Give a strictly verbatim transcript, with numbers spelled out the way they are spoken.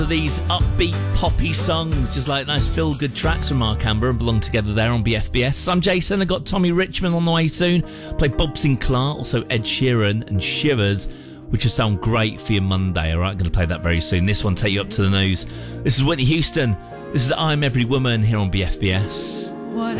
These upbeat poppy songs, just like nice feel-good tracks from Mark Amber and Belong Together there on B F B S. I'm Jason. I got Tommy Richmond on the way soon. Play Bob Sinclair, also Ed Sheeran and Shivers, which will sound great for your Monday. All right, I'm going to play that very soon. This one take you up to the news. This is Whitney Houston. This is I'm Every Woman here on B F B S. What